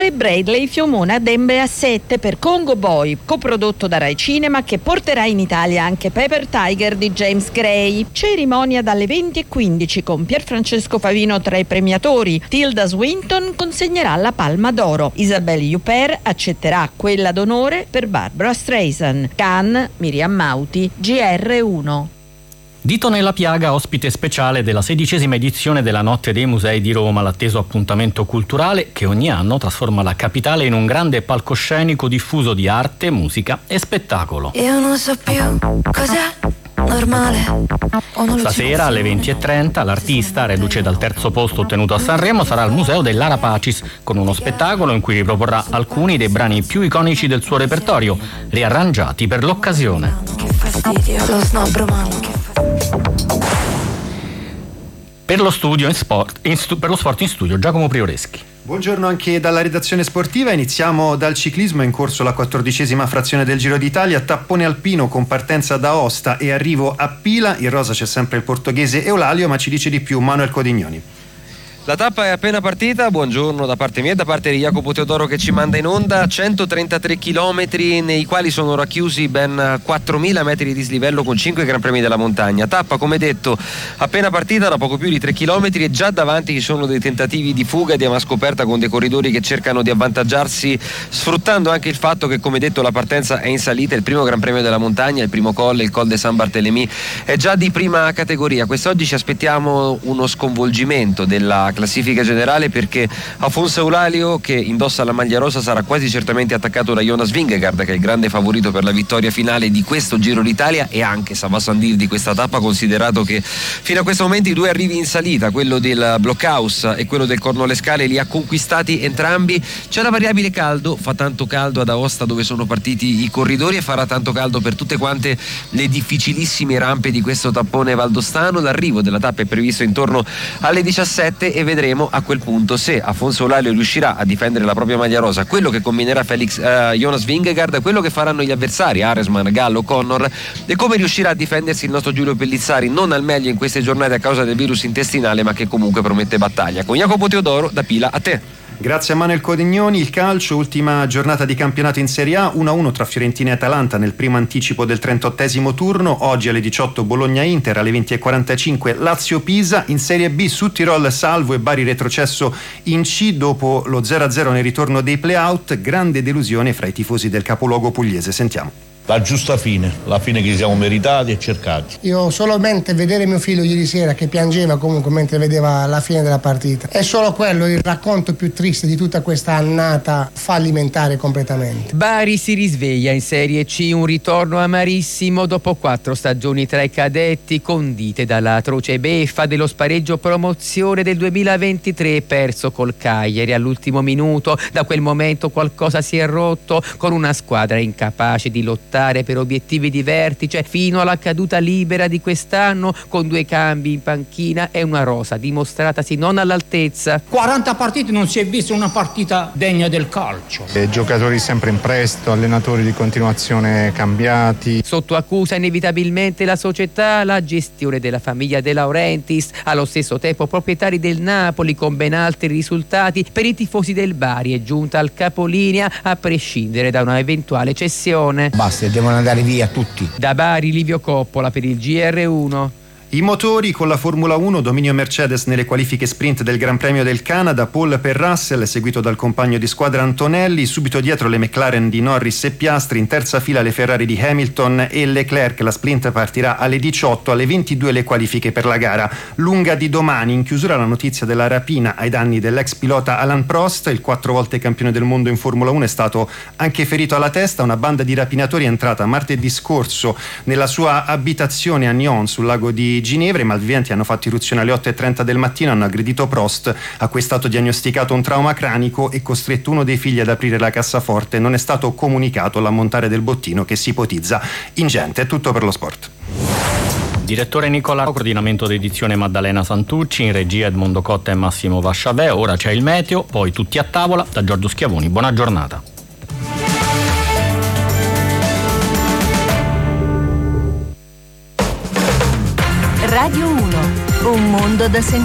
Bradley Fiumona Dembe a 7 per Congo Boy, coprodotto da Rai Cinema, che porterà in Italia anche Paper Tiger di James Gray. Cerimonia dalle 20:15 con Pierfrancesco Favino tra i premiatori. Tilda Swinton consegnerà la Palma d'Oro. Isabelle Huppert accetterà quella d'onore per Barbara Streisand. Cannes, Miriam Mauti, GR1. Dito nella piaga, ospite speciale della 16ª edizione della Notte dei Musei di Roma, l'atteso appuntamento culturale che ogni anno trasforma la capitale in un grande palcoscenico diffuso di arte, musica e spettacolo. Io non so più cos'è normale. Stasera alle 20:30 l'artista, reduce dal terzo posto ottenuto a Sanremo, sarà al Museo dell'Ara Pacis con uno spettacolo in cui riproporrà alcuni dei brani più iconici del suo repertorio, riarrangiati per l'occasione. Che fastidio, lo snob romano, che Per lo sport in studio Giacomo Prioreschi. Buongiorno anche dalla redazione sportiva. Iniziamo dal ciclismo. È in corso la 14ª frazione del Giro d'Italia, tappone alpino con partenza da Aosta e arrivo a Pila. In rosa c'è sempre il portoghese Eulalio, ma ci dice di più Manuel Codignoni. La tappa è appena partita, buongiorno da parte mia e da parte di Jacopo Teodoro che ci manda in onda. 133 chilometri nei quali sono racchiusi ben 4.000 metri di dislivello con 5 Gran Premi della montagna. Tappa, come detto, appena partita da poco più di 3 chilometri e già davanti ci sono dei tentativi di fuga e di ama scoperta con dei corridori che cercano di avvantaggiarsi, sfruttando anche il fatto che, come detto, la partenza è in salita. Il primo Gran Premio della montagna, il primo colle, il Col de San Barthélemy, è già di prima categoria. Quest'oggi ci aspettiamo uno sconvolgimento della classifica generale, perché Afonso Eulalio, che indossa la maglia rosa, sarà quasi certamente attaccato da Jonas Vingegaard, che è il grande favorito per la vittoria finale di questo Giro d'Italia, e anche Sava Sandir di questa tappa, considerato che fino a questo momento i due arrivi in salita, quello del Blockhaus e quello del Cornolescale, li ha conquistati entrambi. C'è la variabile caldo, fa tanto caldo ad Aosta dove sono partiti i corridori e farà tanto caldo per tutte quante le difficilissime rampe di questo tappone valdostano. L'arrivo della tappa è previsto intorno alle 17 e vedremo a quel punto se Afonso Eulalio riuscirà a difendere la propria maglia rosa, quello che combinerà Jonas Vingegaard, quello che faranno gli avversari Aresman, Gallo, Connor, e come riuscirà a difendersi il nostro Giulio Pellizzari, non al meglio in queste giornate a causa del virus intestinale, ma che comunque promette battaglia. Con Jacopo Teodoro, da Pila a te. Grazie a Manuel Codignoni. Il calcio, ultima giornata di campionato in Serie A, 1-1 tra Fiorentina e Atalanta nel primo anticipo del 38esimo turno. Oggi alle 18 Bologna-Inter, alle 20:45 Lazio-Pisa. In Serie B Südtirol salvo e Bari retrocesso in C dopo lo 0-0 nel ritorno dei play-out. Grande delusione fra i tifosi del capoluogo pugliese. Sentiamo. La giusta fine, la fine che siamo meritati e cercati. Io solamente vedere mio figlio ieri sera che piangeva comunque mentre vedeva la fine della partita, è solo quello il racconto più triste di tutta questa annata fallimentare completamente. Bari si risveglia in Serie C, un ritorno amarissimo dopo 4 stagioni tra i cadetti, condite dalla atroce beffa dello spareggio promozione del 2023 perso col Cagliari all'ultimo minuto. Da quel momento qualcosa si è rotto, con una squadra incapace di lottare per obiettivi di vertice fino alla caduta libera di quest'anno, con 2 cambi in panchina e una rosa dimostratasi non all'altezza. 40 partite, non si è vista una partita degna del calcio. Giocatori sempre in prestito, allenatori di continuazione cambiati. Sotto accusa inevitabilmente la società, la gestione della famiglia De Laurentiis, allo stesso tempo proprietari del Napoli, con ben altri risultati. Per i tifosi del Bari è giunta al capolinea, a prescindere da una eventuale cessione. Basta, devono andare via tutti. Da Bari Livio Coppola per il GR1. I motori con la Formula 1, dominio Mercedes nelle qualifiche sprint del Gran Premio del Canada, pole per Russell, seguito dal compagno di squadra Antonelli, subito dietro le McLaren di Norris e Piastri, in terza fila le Ferrari di Hamilton e Leclerc. La sprint partirà alle 18, alle 22 le qualifiche per la gara lunga di domani. In chiusura la notizia della rapina ai danni dell'ex pilota Alain Prost, il 4 volte campione del mondo in Formula 1 è stato anche ferito alla testa. Una banda di rapinatori è entrata martedì scorso nella sua abitazione a Nyon sul lago di Ginevra. I malviventi hanno fatto irruzione alle 8:30 del mattino, hanno aggredito Prost, a cui è stato diagnosticato un trauma cranico e costretto uno dei figli ad aprire la cassaforte. Non è stato comunicato l'ammontare del bottino, che si ipotizza ingente. È tutto per lo sport. Direttore Nicola, coordinamento d'edizione Maddalena Santucci, in regia Edmondo Cotta e Massimo Vasciavè. Ora c'è il meteo, poi tutti a tavola da Giorgio Schiavoni. Buona giornata. Radio 1, un mondo da sentire.